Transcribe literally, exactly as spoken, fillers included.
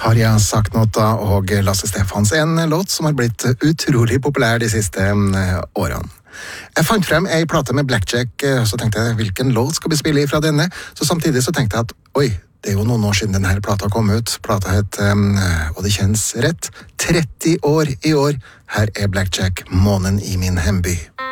har jeg sagt noe da, og Lasse Stefans, en låt som har blitt utrolig populær de siste årene. Jeg fant frem en plate med Blackjack, så tenkte jeg, hvilken låt skal vi spille fra denne? Så samtidig så tenkte jeg at, oi, det er jo noen år siden denne plata kom ut. Plata het, um, og det kjennes rett, tretti år i år. Her er Blackjack, Månen i min hemby.